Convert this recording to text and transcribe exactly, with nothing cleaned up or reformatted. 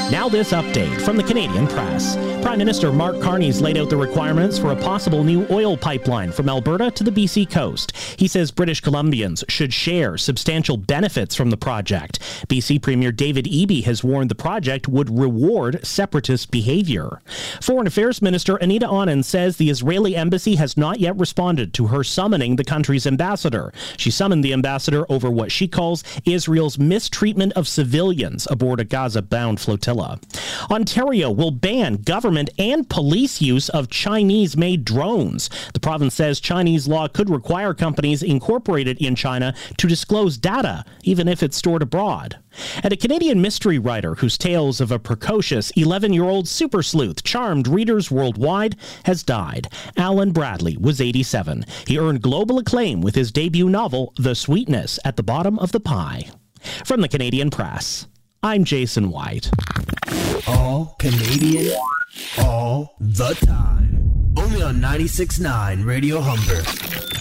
Now this update from the Canadian Press. Prime Minister Mark Carney's laid out the requirements for a possible new oil pipeline from Alberta to the B C coast. He says British Columbians should share substantial benefits from the project. B C Premier David Eby has warned the project would reward separatist behavior. Foreign Affairs Minister Anita Anand says the Israeli embassy has not yet responded to her summoning the country's ambassador. She summoned the ambassador over what she calls Israel's mistreatment of civilians aboard a Gaza-bound flotilla. Ontario will ban government and police use of Chinese-made drones. The province says Chinese law could require companies incorporated in China to disclose data, even if it's stored abroad. And a Canadian mystery writer whose tales of a precocious eleven-year-old super sleuth charmed readers worldwide has died. Alan Bradley was eighty-seven. He earned global acclaim with his debut novel, The Sweetness at the Bottom of the Pie. From the Canadian Press, I'm Jason White. All Canadian, all the time. Only on ninety-six point nine Radio Humber.